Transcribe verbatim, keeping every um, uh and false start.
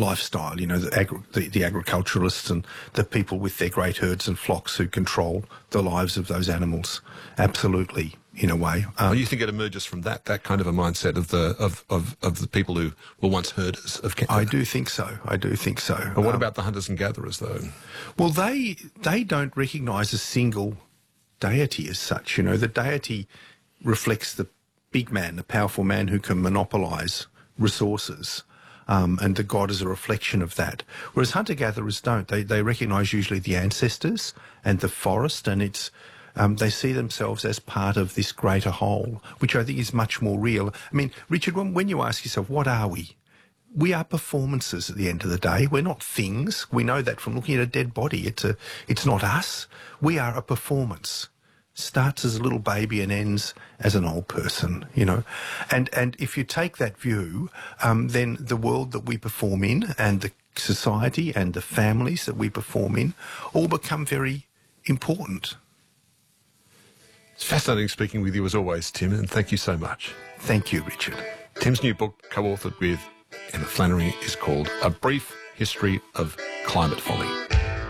lifestyle, you know, the, agri- the, the agriculturalists and the people with their great herds and flocks who control the lives of those animals. Absolutely, in a way. Um, well, you think it emerges from that, that kind of a mindset of the of, of, of the people who were once herders of cattle? I do think so. I do think so. But what Um, about the hunters and gatherers, though? Well, they they don't recognise a single deity as such. You know, the deity reflects the big man, the powerful man who can monopolise resources. Um, and the god is a reflection of that. Whereas hunter-gatherers don't. They they recognise usually the ancestors and the forest, and it's um, they see themselves as part of this greater whole, which I think is much more real. I mean, Richard, when, when you ask yourself, what are we? We are performances at the end of the day. We're not things. We know that from looking at a dead body. It's a, it's not us. We are a performance. Starts as a little baby and ends as an old person, you know. And and if you take that view, um, then the world that we perform in and the society and the families that we perform in all become very important. It's fascinating speaking with you as always, Tim, and thank you so much. Thank you, Richard. Tim's new book, co-authored with Emma Flannery, is called A Brief History of Climate Folly.